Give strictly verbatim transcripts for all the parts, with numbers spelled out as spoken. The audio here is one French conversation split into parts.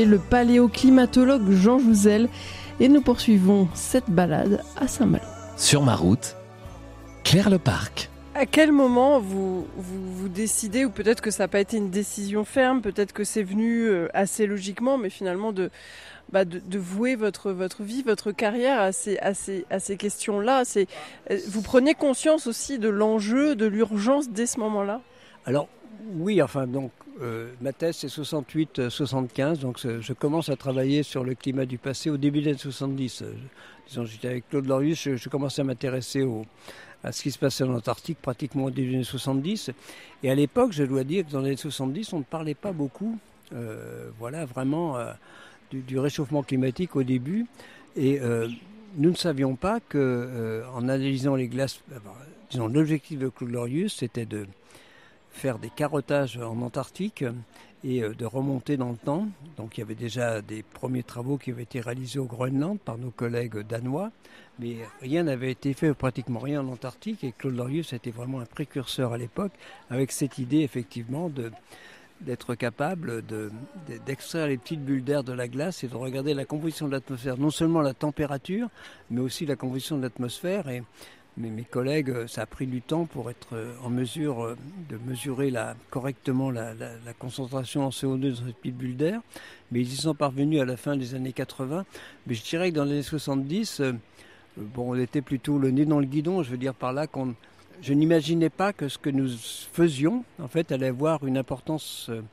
Le paléoclimatologue Jean Jouzel et nous poursuivons cette balade à Saint-Malo. Sur ma route, Claire Leparc. À quel moment vous, vous, vous décidez, ou peut-être que ça n'a pas été une décision ferme, peut-être que c'est venu assez logiquement, mais finalement de, bah de, de vouer votre, votre vie, votre carrière à ces, à ces, à ces questions-là. C'est, vous prenez conscience aussi de l'enjeu, de l'urgence dès ce moment-là ? Alors oui, enfin donc euh, ma thèse c'est soixante-huit soixante-quinze, donc je commence à travailler sur le climat du passé au début des années soixante-dix. Euh, disons, j'étais avec Claude Lorius, je, je commençais à m'intéresser au, à ce qui se passait en Antarctique pratiquement au début des années soixante-dix. Et à l'époque, je dois dire que dans les années soixante-dix, on ne parlait pas beaucoup, euh, voilà, vraiment euh, du, du réchauffement climatique au début. Et euh, nous ne savions pas que, euh, en analysant les glaces, euh, disons, l'objectif de Claude Lorius, c'était de faire des carottages en Antarctique et de remonter dans le temps. Donc il y avait déjà des premiers travaux qui avaient été réalisés au Groenland par nos collègues danois, mais rien n'avait été fait, pratiquement rien en Antarctique, et Claude Lorius était vraiment un précurseur à l'époque, avec cette idée effectivement de, d'être capable de, d'extraire les petites bulles d'air de la glace et de regarder la composition de l'atmosphère, non seulement la température, mais aussi la composition de l'atmosphère. Et Mais mes collègues, ça a pris du temps pour être en mesure de mesurer la, correctement la, la, la concentration en C O deux dans cette petite bulle d'air. Mais ils y sont parvenus à la fin des années quatre-vingts. Mais je dirais que dans les années soixante-dix, euh, bon, on était plutôt le nez dans le guidon. Je veux dire par là qu'on, je n'imaginais pas que ce que nous faisions, en fait, allait avoir une importance, euh,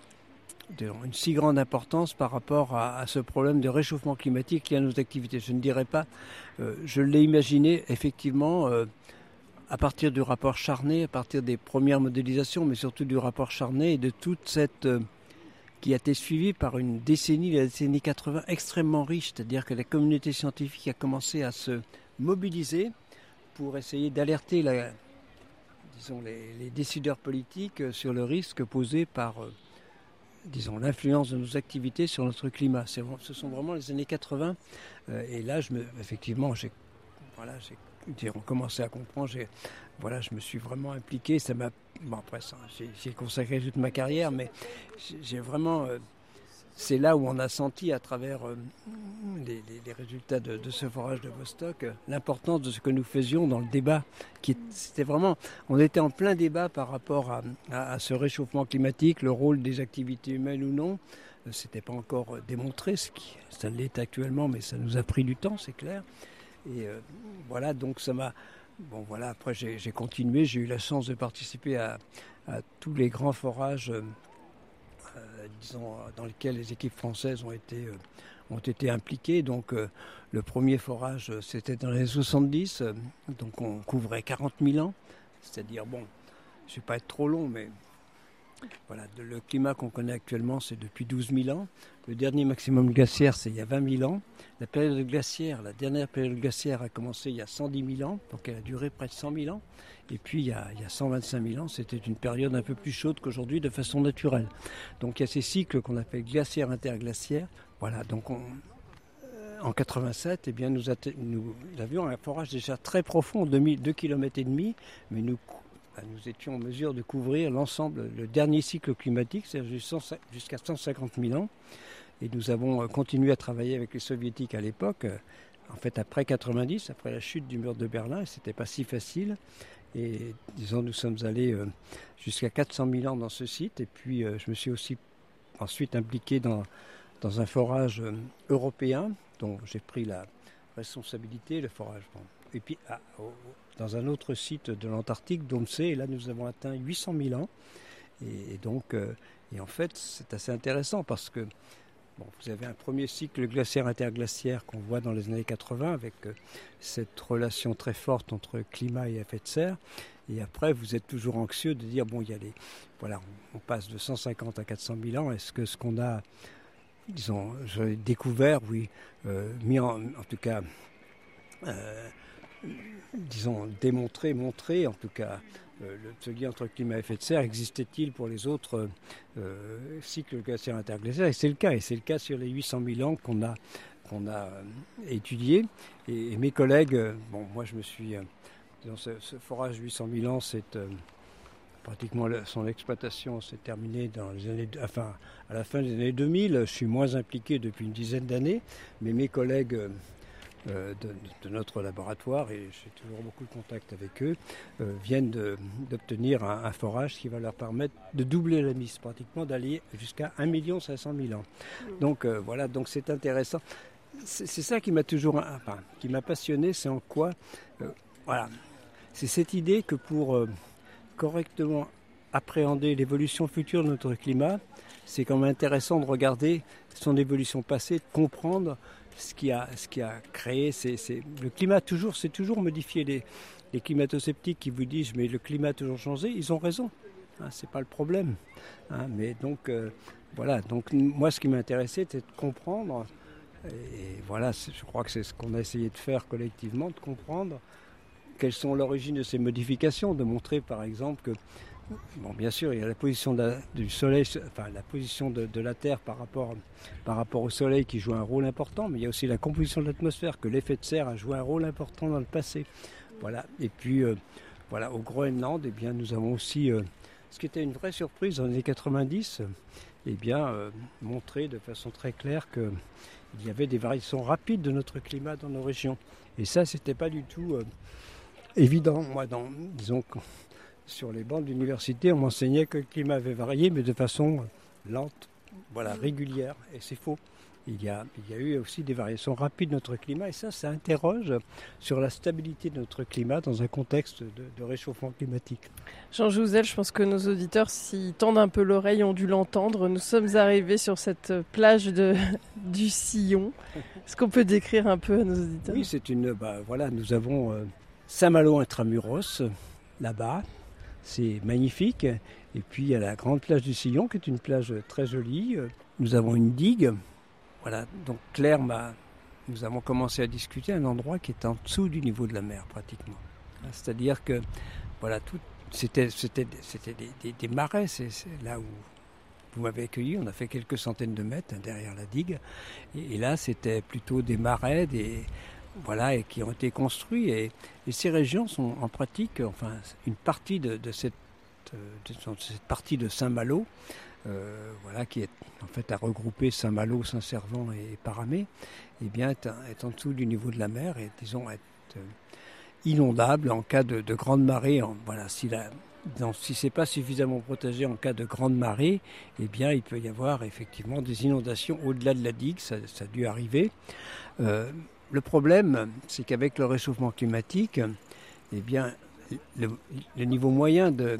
une si grande importance par rapport à, à ce problème de réchauffement climatique lié à nos activités. Je ne dirais pas, euh, je l'ai imaginé effectivement euh, à partir du rapport Charnay, à partir des premières modélisations, mais surtout du rapport Charnay et de toute cette euh, qui a été suivie par une décennie, la décennie quatre-vingts, extrêmement riche, c'est-à-dire que la communauté scientifique a commencé à se mobiliser pour essayer d'alerter la, disons, les, les décideurs politiques sur le risque posé par euh, disons, l'influence de nos activités sur notre climat. C'est, ce sont vraiment les années quatre-vingts. Euh, et là, je me, effectivement, j'ai, voilà, j'ai commencé à comprendre. J'ai, voilà, je me suis vraiment impliqué. Ça m'a, bon, après, ça, j'ai, j'ai consacré toute ma carrière, mais j'ai, j'ai vraiment... Euh, c'est là où on a senti, à travers euh, les, les, les résultats de, de ce forage de Vostok, euh, l'importance de ce que nous faisions dans le débat. Qui, c'était vraiment, on était en plein débat par rapport à, à, à ce réchauffement climatique, le rôle des activités humaines ou non. Euh, c'était pas encore démontré, ce qui, ça l'est actuellement, mais ça nous a pris du temps, c'est clair. Et euh, voilà, donc ça m'a... Bon voilà, après j'ai, j'ai continué, j'ai eu la chance de participer à, à tous les grands forages euh, Euh, disons, dans lesquels les équipes françaises ont été, euh, ont été impliquées. Donc euh, le premier forage, c'était dans les années soixante-dix, euh, donc on couvrait quarante mille ans, c'est-à-dire, bon, je ne vais pas être trop long, mais voilà, le climat qu'on connaît actuellement, c'est depuis douze mille ans. Le dernier maximum glaciaire, c'est il y a vingt mille ans. La période glaciaire, la dernière période glaciaire a commencé il y a cent dix mille ans, donc elle a duré près de cent mille ans. Et puis il y a, il y a cent vingt-cinq mille ans, c'était une période un peu plus chaude qu'aujourd'hui de façon naturelle. Donc il y a ces cycles qu'on appelle glaciaire interglaciaire. Voilà, donc on, en quatre-vingt-sept, eh bien, nous, nous avions un forage déjà très profond, deux kilomètres et demi, mais nous nous étions en mesure de couvrir l'ensemble, le dernier cycle climatique, c'est-à-dire jusqu'à cent cinquante mille ans. Et nous avons continué à travailler avec les soviétiques à l'époque, en fait après quatre-vingt-dix, après la chute du mur de Berlin, et c'était pas si facile. Et disons, nous sommes allés jusqu'à quatre cent mille ans dans ce site. Et puis, je me suis aussi ensuite impliqué dans, dans un forage européen, dont j'ai pris la responsabilité, le forage. Bon. Et puis, ah, oh, dans un autre site de l'Antarctique, Domsé, et là, nous avons atteint huit cent mille ans. Et, et donc, euh, et en fait, c'est assez intéressant parce que bon, vous avez un premier cycle glaciaire interglaciaire qu'on voit dans les années quatre-vingts avec euh, cette relation très forte entre climat et effet de serre. Et après, vous êtes toujours anxieux de dire, bon, il y a les, voilà, on, on passe de cent cinquante à quatre cent mille ans. Est-ce que ce qu'on a, disons, j'ai découvert, oui, euh, mis en, en tout cas, euh, disons, démontré, montré, en tout cas, euh, le, ce lien entre climat et effet de serre, existait-il pour les autres euh, cycles glaciaires interglaciaires? Et c'est le cas, et c'est le cas sur les huit cent mille ans qu'on a, qu'on a euh, étudié. Et, et mes collègues, euh, bon, moi je me suis, euh, dans ce, ce forage huit cent mille ans, c'est euh, pratiquement le, son exploitation s'est terminée dans les années, enfin, à la fin des années deux mille. Je suis moins impliqué depuis une dizaine d'années, mais mes collègues euh, de, de notre laboratoire, et j'ai toujours beaucoup de contact avec eux, euh, viennent de, d'obtenir un, un forage qui va leur permettre de doubler la mise, pratiquement d'aller jusqu'à un million cinq cent mille ans. Donc euh, voilà, donc c'est intéressant. C'est, c'est ça qui m'a toujours, enfin, qui m'a passionné, c'est en quoi, euh, voilà, c'est cette idée que pour euh, correctement appréhender l'évolution future de notre climat, c'est quand même intéressant de regarder son évolution passée, de comprendre ce qui a, ce qui a créé. C'est, c'est, le climat toujours, c'est toujours modifié. Les, les climato-sceptiques qui vous disent mais le climat a toujours changé, ils ont raison. Hein, c'est pas le problème. Hein, mais donc euh, voilà. Donc moi, ce qui m'intéressait, c'était de comprendre. Et voilà, je crois que c'est ce qu'on a essayé de faire collectivement, de comprendre quelles sont l'origine de ces modifications, de montrer par exemple que, bon, bien sûr, il y a la position de la, du Soleil, enfin la position de, de la Terre par rapport, par rapport au Soleil qui joue un rôle important, mais il y a aussi la composition de l'atmosphère, que l'effet de serre a joué un rôle important dans le passé. Voilà. Et puis, euh, voilà, au Groenland, eh bien, nous avons aussi, euh, ce qui était une vraie surprise dans les années quatre-vingt-dix, eh bien, euh, montré de façon très claire qu'il y avait des variations rapides de notre climat dans nos régions. Et ça, c'était pas du tout euh, évident. Moi, dans, disons que sur les bancs de l'université, on m'enseignait que le climat avait varié, mais de façon lente, voilà, régulière. Et c'est faux. Il y a, il y a eu aussi des variations rapides de notre climat. Et ça, ça interroge sur la stabilité de notre climat dans un contexte de, de réchauffement climatique. Jean Jouzel, je pense que nos auditeurs, s'ils tendent un peu l'oreille, ont dû l'entendre. Nous sommes arrivés sur cette plage de, du Sillon. Est-ce qu'on peut décrire un peu à nos auditeurs ? Oui, c'est une... Bah, voilà, nous avons euh, Saint-Malo intramuros, là-bas. C'est magnifique. Et puis, il y a la grande plage du Sillon, qui est une plage très jolie. Nous avons une digue. Voilà, donc Claire m'a... Nous avons commencé à discuter à un endroit qui est en dessous du niveau de la mer, pratiquement. C'est-à-dire que, voilà, tout, c'était, c'était, c'était des, des, des marais. C'est, c'est là où vous m'avez accueilli. On a fait quelques centaines de mètres hein, derrière la digue. Et, et là, c'était plutôt des marais, des... Voilà, et qui ont été construits. Et, et ces régions sont en pratique, enfin, une partie de, de, cette, de cette partie de Saint-Malo, euh, voilà, qui est en fait à regrouper Saint-Malo, Saint-Servant et Paramé, eh bien, est, est en dessous du niveau de la mer et, disons, est euh, inondable en cas de, de grande marée. En, voilà, si la, donc, si c'est pas suffisamment protégé en cas de grande marée, eh bien, il peut y avoir effectivement des inondations au-delà de la digue. Ça, ça a dû arriver. Euh, Le problème, c'est qu'avec le réchauffement climatique, eh bien, le, le, niveau moyen de,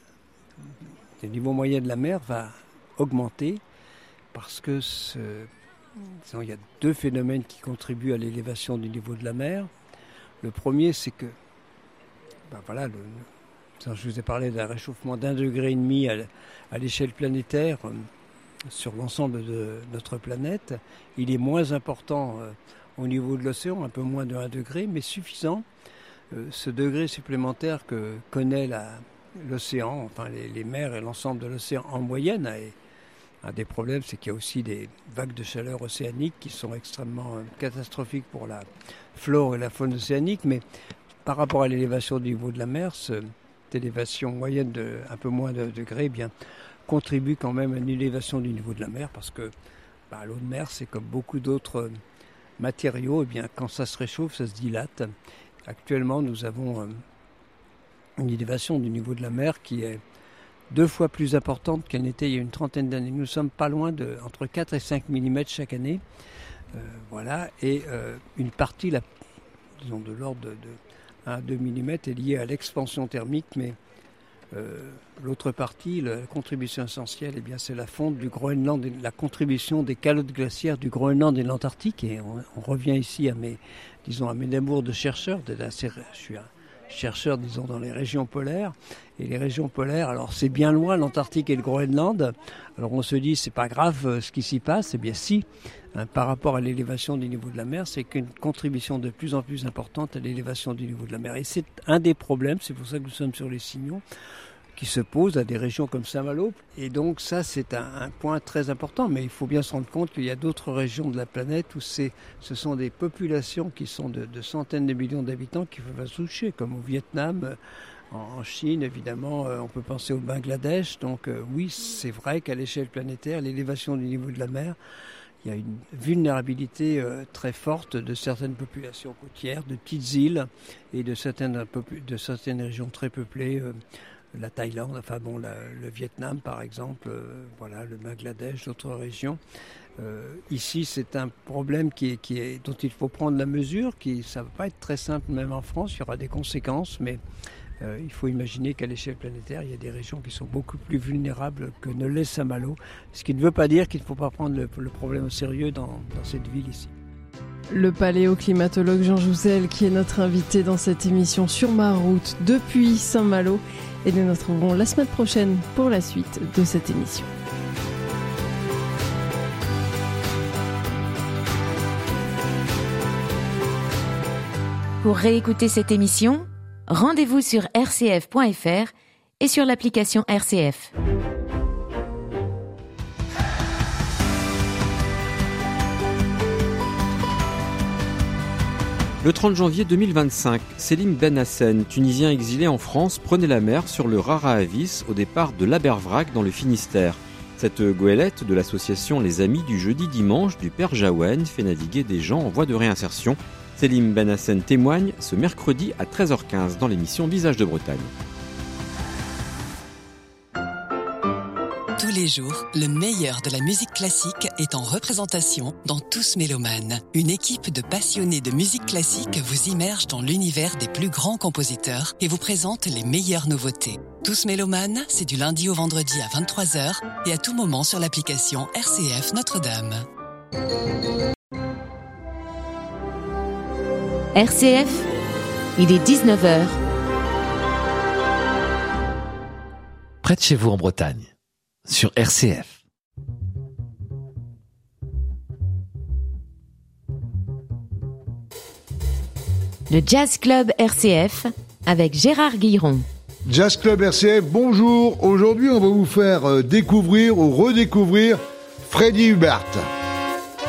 le niveau moyen de la mer va augmenter parce que ce, disons, il y a deux phénomènes qui contribuent à l'élévation du niveau de la mer. Le premier, c'est que, ben voilà, le, je vous ai parlé d'un réchauffement d'un degré et demi à, à l'échelle planétaire euh, sur l'ensemble de notre planète. Il est moins important euh, au niveau de l'océan, un peu moins de un degré, mais suffisant. Euh, ce degré supplémentaire que connaît la, l'océan, enfin les, les mers et l'ensemble de l'océan en moyenne, et un des problèmes, c'est qu'il y a aussi des vagues de chaleur océaniques qui sont extrêmement euh, catastrophiques pour la flore et la faune océanique, mais par rapport à l'élévation du niveau de la mer, cette élévation moyenne de un peu moins de degrés, eh bien, contribue quand même à une élévation du niveau de la mer, parce que bah, l'eau de mer, c'est comme beaucoup d'autres matériaux, eh bien, quand ça se réchauffe, ça se dilate. Actuellement, nous avons euh, une élévation du niveau de la mer qui est deux fois plus importante qu'elle n'était il y a une trentaine d'années. Nous sommes pas loin de entre quatre et cinq millimètres chaque année. Euh, voilà, et euh, une partie, la, disons de l'ordre de, de un à deux millimètres, est liée à l'expansion thermique, mais euh, l'autre partie, la contribution essentielle, eh bien, c'est la fonte du Groenland, la contribution des calottes glaciaires du Groenland et de l'Antarctique. Et on, on revient ici à mes, disons, à mes amours de chercheur. De la, je suis un chercheur, disons, dans les régions polaires. Et les régions polaires, alors c'est bien loin, l'Antarctique et le Groenland. Alors on se dit, c'est pas grave euh, ce qui s'y passe. Eh bien si, hein, par rapport à l'élévation du niveau de la mer, c'est qu'une contribution de plus en plus importante à l'élévation du niveau de la mer. Et c'est un des problèmes, c'est pour ça que nous sommes sur les Signons, qui se posent à des régions comme Saint-Malo. Et donc ça, c'est un, un point très important. Mais il faut bien se rendre compte qu'il y a d'autres régions de la planète où c'est, ce sont des populations qui sont de, de centaines de millions d'habitants qui peuvent se toucher, comme au Vietnam, en Chine, évidemment, on peut penser au Bangladesh. Donc oui, c'est vrai qu'à l'échelle planétaire, l'élévation du niveau de la mer, il y a une vulnérabilité très forte de certaines populations côtières, de petites îles et de certaines, de certaines régions très peuplées, la Thaïlande, enfin bon, la, le Vietnam par exemple, voilà, le Bangladesh, d'autres régions. Euh, ici, c'est un problème qui est, qui est, dont il faut prendre la mesure. Qui, ça ne va pas être très simple, même en France. Il y aura des conséquences, mais euh, il faut imaginer qu'à l'échelle planétaire, il y a des régions qui sont beaucoup plus vulnérables que ne l'est Saint-Malo. Ce qui ne veut pas dire qu'il ne faut pas prendre le, le problème au sérieux dans, dans cette ville ici. Le paléoclimatologue Jean Jouzel, qui est notre invité dans cette émission Sur ma route depuis Saint-Malo. Et nous nous retrouvons la semaine prochaine pour la suite de cette émission. Pour réécouter cette émission, rendez-vous sur r c f point f r et sur l'application R C F. Le trente janvier deux mille vingt-cinq, Selim Ben Hassen, Tunisien exilé en France, prenait la mer sur le Rara Avis au départ de l'Abervrac dans le Finistère. Cette goélette de l'association Les Amis du Jeudi Dimanche du Père Jaouen fait naviguer des gens en voie de réinsertion. Selim Ben Hassen témoigne ce mercredi à treize heures quinze dans l'émission Visage de Bretagne. Tous les jours, le meilleur de la musique classique est en représentation dans Tous Mélomanes. Une équipe de passionnés de musique classique vous immerge dans l'univers des plus grands compositeurs et vous présente les meilleures nouveautés. Tous Mélomanes, c'est du lundi au vendredi à vingt-trois heures et à tout moment sur l'application R C F Notre-Dame. R C F, il est dix-neuf heures. Près de chez vous en Bretagne, sur R C F. Le Jazz Club R C F avec Gérard Guilleron. Jazz Club R C F, bonjour. Aujourd'hui, on va vous faire découvrir ou redécouvrir Freddie Hubbard.